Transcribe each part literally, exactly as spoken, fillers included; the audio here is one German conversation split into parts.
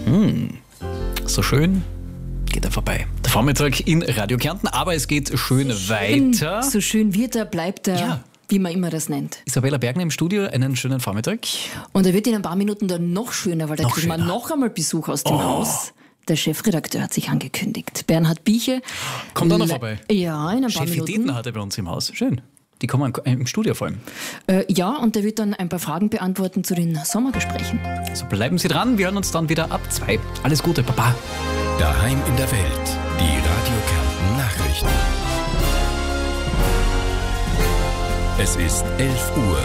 Mmh, so schön. Geht er vorbei. Der Vormittag in Radio Kärnten, aber es geht schön, schön weiter. So schön wird er, bleibt er, Ja. wie man immer das nennt. Isabella Bergner im Studio, einen schönen Vormittag. Und er wird in ein paar Minuten dann noch schöner, weil da Noch kriegen wir schöner. noch einmal Besuch aus dem Oh. Haus. Der Chefredakteur hat sich angekündigt. Bernhard Bieche. Kommt auch noch Le- vorbei. Ja, in ein paar Chefideen Minuten. hat er bei uns im Haus. Schön. Die kommen im Studio vor allem. Äh, ja, und der wird dann ein paar Fragen beantworten zu den Sommergesprächen. Also bleiben Sie dran, wir hören uns dann wieder ab zwei. Alles Gute, Baba. Daheim in der Welt. Die Radio Kärnten Nachrichten. Es ist elf Uhr.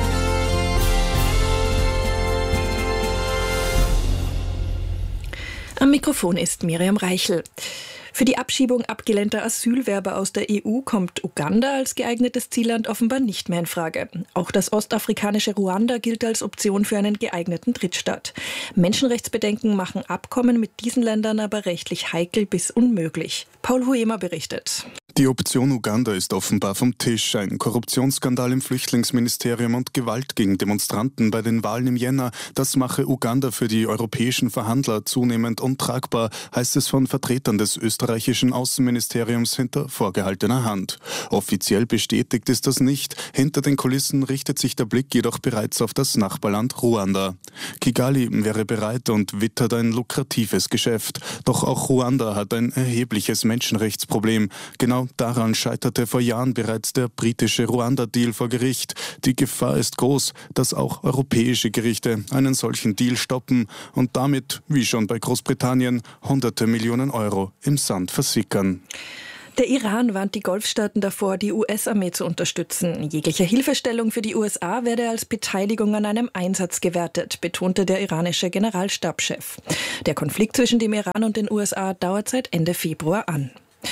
Am Mikrofon ist Miriam Reichel. Für die Abschiebung abgelehnter Asylwerber aus der E U kommt Uganda als geeignetes Zielland offenbar nicht mehr in Frage. Auch das ostafrikanische Ruanda gilt als Option für einen geeigneten Drittstaat. Menschenrechtsbedenken machen Abkommen mit diesen Ländern aber rechtlich heikel bis unmöglich. Paul Huemer berichtet. Die Option Uganda ist offenbar vom Tisch. Ein Korruptionsskandal im Flüchtlingsministerium und Gewalt gegen Demonstranten bei den Wahlen im Jänner. Das mache Uganda für die europäischen Verhandler zunehmend untragbar, heißt es von Vertretern des österreichischen Außenministeriums hinter vorgehaltener Hand. Offiziell bestätigt ist das nicht. Hinter den Kulissen richtet sich der Blick jedoch bereits auf das Nachbarland Ruanda. Kigali wäre bereit und wittert ein lukratives Geschäft. Doch auch Ruanda hat ein erhebliches Menschenrechtsproblem. Genau daran scheiterte vor Jahren bereits der britische Ruanda-Deal vor Gericht. Die Gefahr ist groß, dass auch europäische Gerichte einen solchen Deal stoppen und damit, wie schon bei Großbritannien, hunderte Millionen Euro im Sand versickern. Der Iran warnt die Golfstaaten davor, die U S-Armee zu unterstützen. Jegliche Hilfestellung für die U S A werde als Beteiligung an einem Einsatz gewertet, betonte der iranische Generalstabschef. Der Konflikt zwischen dem Iran und den U S A dauert seit Ende Februar an.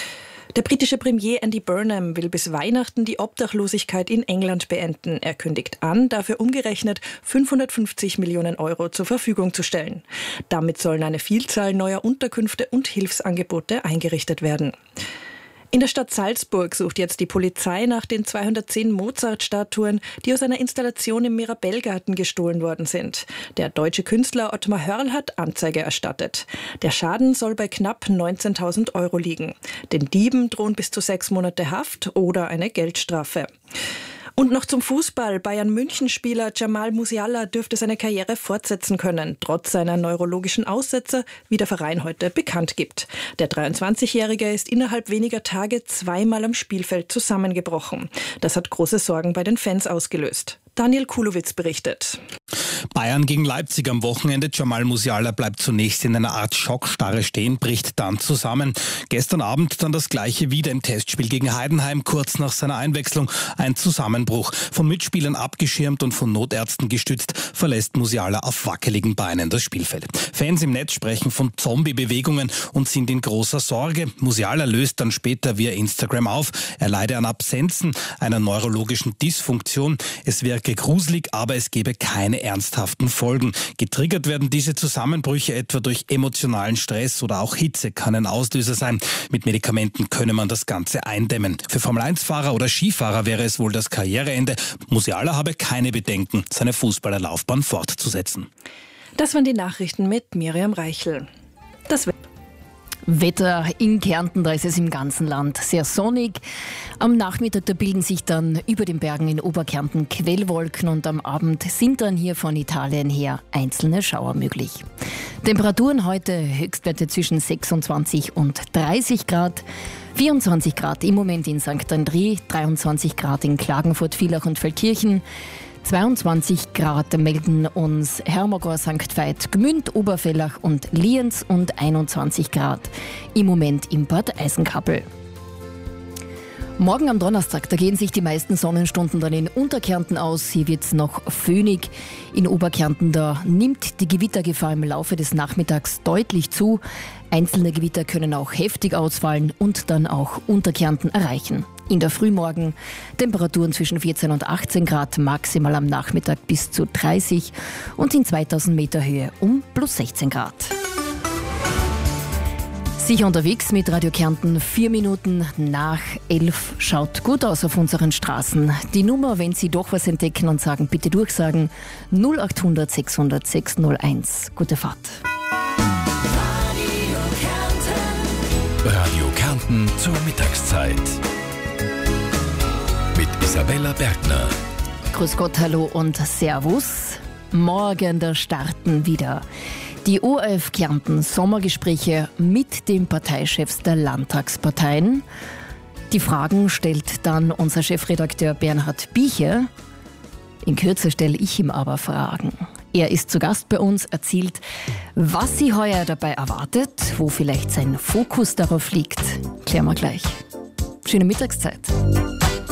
Der britische Premier Andy Burnham will bis Weihnachten die Obdachlosigkeit in England beenden. Er kündigt an, dafür umgerechnet fünfhundertfünfzig Millionen Euro zur Verfügung zu stellen. Damit sollen eine Vielzahl neuer Unterkünfte und Hilfsangebote eingerichtet werden. In der Stadt Salzburg sucht jetzt die Polizei nach den zweihundertzehn Mozart-Statuen, die aus einer Installation im Mirabellgarten gestohlen worden sind. Der deutsche Künstler Ottmar Hörl hat Anzeige erstattet. Der Schaden soll bei knapp neunzehntausend Euro liegen. Den Dieben drohen bis zu sechs Monate Haft oder eine Geldstrafe. Und noch zum Fußball. Bayern-München-Spieler Jamal Musiala dürfte seine Karriere fortsetzen können, trotz seiner neurologischen Aussetzer, wie der Verein heute bekannt gibt. Der dreiundzwanzigjährige ist innerhalb weniger Tage zweimal am Spielfeld zusammengebrochen. Das hat große Sorgen bei den Fans ausgelöst. Daniel Kulowitz berichtet. Bayern gegen Leipzig am Wochenende. Jamal Musiala bleibt zunächst in einer Art Schockstarre stehen, bricht dann zusammen. Gestern Abend dann das Gleiche wieder im Testspiel gegen Heidenheim, kurz nach seiner Einwechslung. Ein Zusammenbruch. Von Mitspielern abgeschirmt und von Notärzten gestützt, verlässt Musiala auf wackeligen Beinen das Spielfeld. Fans im Netz sprechen von Zombie-Bewegungen und sind in großer Sorge. Musiala löst dann später via Instagram auf. Er leide an Absenzen, einer neurologischen Dysfunktion. Es wirke gruselig, aber es gebe keine ernsthaften Folgen. Getriggert werden diese Zusammenbrüche etwa durch emotionalen Stress oder auch Hitze kann ein Auslöser sein. Mit Medikamenten könne man das Ganze eindämmen. Für Formel eins Fahrer oder Skifahrer wäre es wohl das Karriereende. Musiala habe keine Bedenken, seine Fußballerlaufbahn fortzusetzen. Das waren die Nachrichten mit Miriam Reichel. Das Wetter in Kärnten, da ist es im ganzen Land sehr sonnig. Am Nachmittag, da bilden sich dann über den Bergen in Oberkärnten Quellwolken und am Abend sind dann hier von Italien her einzelne Schauer möglich. Temperaturen heute Höchstwerte zwischen sechsundzwanzig und dreißig Grad, vierundzwanzig Grad im Moment in Sankt André, dreiundzwanzig Grad in Klagenfurt, Villach und Feldkirchen, zweiundzwanzig Grad melden uns Hermagor, Sankt Veit, Gmünd, Oberfellach und Lienz und einundzwanzig Grad im Moment in Bad Eisenkappel. Morgen am Donnerstag, da gehen sich die meisten Sonnenstunden dann in Unterkärnten aus. Hier wird es noch föhnig. In Oberkärnten, da nimmt die Gewittergefahr im Laufe des Nachmittags deutlich zu. Einzelne Gewitter können auch heftig ausfallen und dann auch Unterkärnten erreichen. In der Frühmorgen Temperaturen zwischen vierzehn und achtzehn Grad, maximal am Nachmittag bis zu dreißig und in zweitausend Meter Höhe um plus sechzehn Grad. Sicher unterwegs mit Radio Kärnten, vier Minuten nach elf. Schaut gut aus auf unseren Straßen. Die Nummer, wenn Sie doch was entdecken und sagen, bitte durchsagen, null acht hundert sechshundert sechshunderteins. Gute Fahrt. Radio Kärnten zur Mittagszeit. Mit Isabella Bergner. Grüß Gott, hallo und Servus. Morgen, da starten wieder die O R F Kärnten Sommergespräche mit den Parteichefs der Landtagsparteien. Die Fragen stellt dann unser Chefredakteur Bernhard Biecher. In Kürze stelle ich ihm aber Fragen. Er ist zu Gast bei uns, erzählt, was Sie heuer dabei erwartet, wo vielleicht sein Fokus darauf liegt. Klären wir gleich. Schöne Mittagszeit.